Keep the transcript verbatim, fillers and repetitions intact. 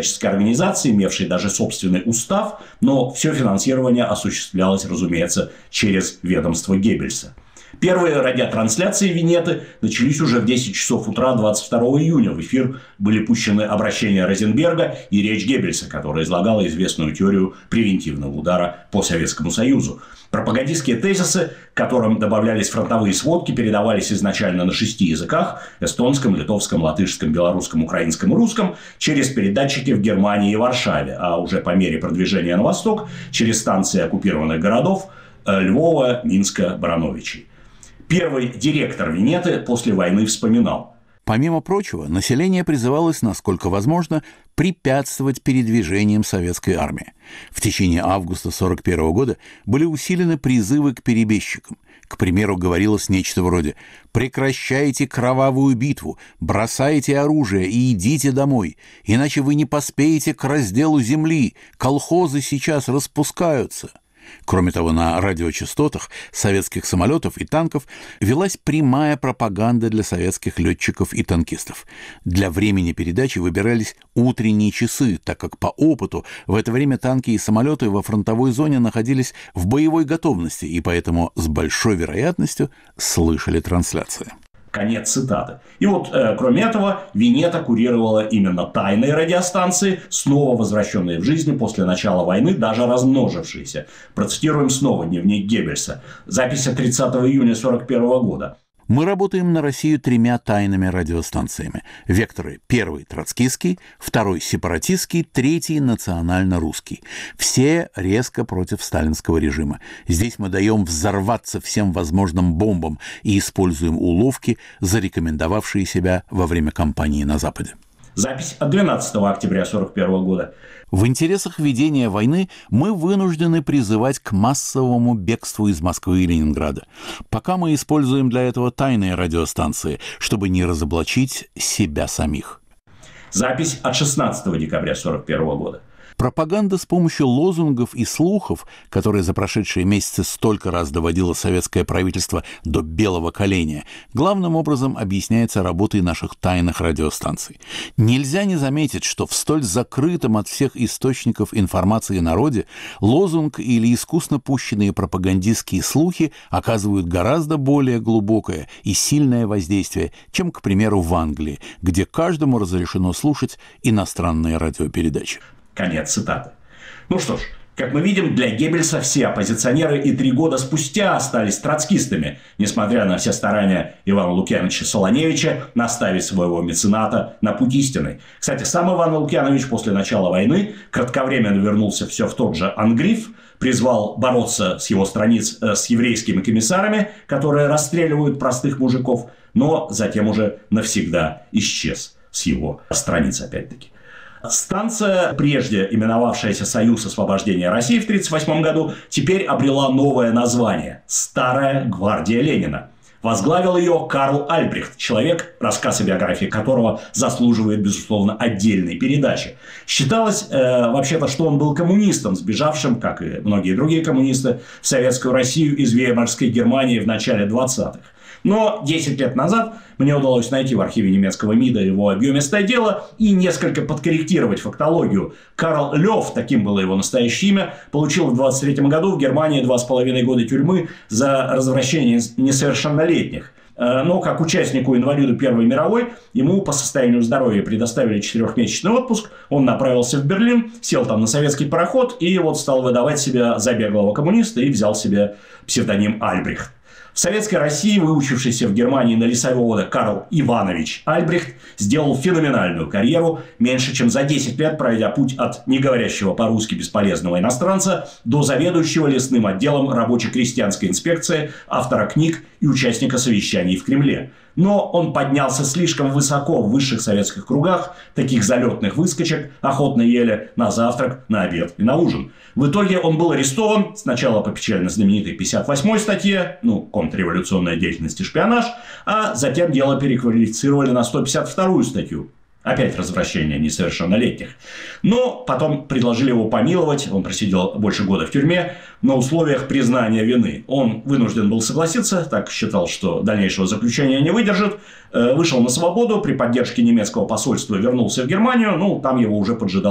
некоммерческой организации, имевшей даже собственный устав, но все финансирование осуществлялось, разумеется, через ведомство Геббельса. Первые радиотрансляции Винеты начались уже в десять часов утра двадцать второго июня. В эфир были пущены обращения Розенберга и речь Геббельса, которая излагала известную теорию превентивного удара по Советскому Союзу. Пропагандистские тезисы, к которым добавлялись фронтовые сводки, передавались изначально на шести языках – эстонском, литовском, латышском, белорусском, украинском и русском – через передатчики в Германии и Варшаве, а уже по мере продвижения на восток – через станции оккупированных городов Львова, Минска, Барановичей. Первый директор Винеты после войны вспоминал: помимо прочего, население призывалось, насколько возможно, препятствовать передвижениям советской армии. В течение августа сорок первого года были усилены призывы к перебежчикам. К примеру, говорилось нечто вроде: «Прекращайте кровавую битву, бросайте оружие и идите домой, иначе вы не поспеете к разделу земли, колхозы сейчас распускаются». Кроме того, на радиочастотах советских самолетов и танков велась прямая пропаганда для советских летчиков и танкистов. Для времени передачи выбирались утренние часы, так как по опыту в это время танки и самолеты во фронтовой зоне находились в боевой готовности и поэтому с большой вероятностью слышали трансляции. Конец цитаты. И вот, э, кроме этого, Винета курировала именно тайные радиостанции, снова возвращенные в жизнь после начала войны, даже размножившиеся. Процитируем снова дневник Геббельса. Запись от тридцатого июня сорок первого года. Мы работаем на Россию тремя тайными радиостанциями. Векторы: первый – троцкистский, второй – сепаратистский, третий – национально-русский. Все резко против сталинского режима. Здесь мы даем взорваться всем возможным бомбам и используем уловки, зарекомендовавшие себя во время кампании на Западе. Запись от двенадцатого октября сорок первого года. В интересах ведения войны мы вынуждены призывать к массовому бегству из Москвы и Ленинграда. Пока мы используем для этого тайные радиостанции, чтобы не разоблачить себя самих. Запись от шестнадцатого декабря сорок первого года. Пропаганда с помощью лозунгов и слухов, которые за прошедшие месяцы столько раз доводило советское правительство до белого коленя, главным образом объясняется работой наших тайных радиостанций. Нельзя не заметить, что в столь закрытом от всех источников информации народе лозунг или искусно пущенные пропагандистские слухи оказывают гораздо более глубокое и сильное воздействие, чем, к примеру, в Англии, где каждому разрешено слушать иностранные радиопередачи. Конец цитаты. Ну что ж, как мы видим, для Геббельса все оппозиционеры и три года спустя остались троцкистами, несмотря на все старания Ивана Лукьяновича Солоневича наставить своего мецената на путь истины. Кстати, сам Иван Лукьянович после начала войны кратковременно вернулся все в тот же Ангриф, призвал бороться с его страниц с еврейскими комиссарами, которые расстреливают простых мужиков, но затем уже навсегда исчез с его страниц опять-таки. Станция, прежде именовавшаяся «Союз освобождения России» в тысяча девятьсот тридцать восьмом году, теперь обрела новое название – «Старая гвардия Ленина». Возглавил ее Карл Альбрехт, человек, рассказ о биографии которого заслуживает, безусловно, отдельной передачи. Считалось э, вообще-то, что он был коммунистом, сбежавшим, как и многие другие коммунисты, в Советскую Россию из Веймарской Германии в начале двадцатых. Но десять лет назад мне удалось найти в архиве немецкого МИДа его объемистое дело и несколько подкорректировать фактологию. Карл Лёв, таким было его настоящее имя, получил в двадцать третьем году в Германии два с половиной года тюрьмы за развращение несовершеннолетних. Но как участнику-инвалиду Первой мировой ему по состоянию здоровья предоставили четырехмесячный отпуск. Он направился в Берлин, сел там на советский пароход и вот стал выдавать себя за беглого коммуниста и взял себе псевдоним Альбрехт. В Советской России выучившийся в Германии на лесовода Карл Иванович Альбрехт сделал феноменальную карьеру, меньше чем за десять лет пройдя путь от неговорящего по-русски бесполезного иностранца до заведующего лесным отделом рабоче-крестьянской инспекции, автора книг и участника совещаний в Кремле. Но он поднялся слишком высоко в высших советских кругах, таких залетных выскочек охотно ели на завтрак, на обед и на ужин. В итоге он был арестован, сначала по печально знаменитой пятьдесят восьмой статье, ну, контрреволюционная деятельность и шпионаж, а затем дело переквалифицировали на сто пятьдесят вторую статью. Опять развращение несовершеннолетних. Но потом предложили его помиловать. Он просидел больше года в тюрьме на условиях признания вины. Он вынужден был согласиться, так считал, что дальнейшего заключения не выдержит. Вышел на свободу, при поддержке немецкого посольства вернулся в Германию. Ну, там его уже поджидал